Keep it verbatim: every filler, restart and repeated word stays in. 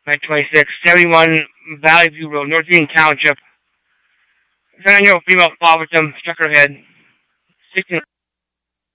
nine twenty-six, seventy-one Valley View Road, North Union Township. seven-year-old female fought with them, struck her head. sixteen